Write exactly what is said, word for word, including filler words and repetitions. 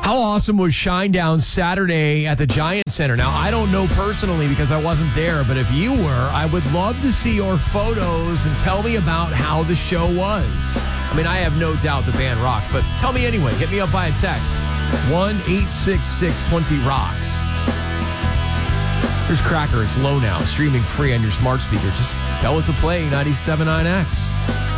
How awesome was Shinedown Saturday at the Giant Center? Now, I don't know personally because I wasn't there, but if you were, I would love to see your photos and tell me about how the show was. I mean, I have no doubt the band rocked, but tell me anyway. Hit me up via text. one eight six six twenty rocks. Here's Cracker. It's low now, streaming free on your smart speaker. Just tell it to play ninety-seven point nine X.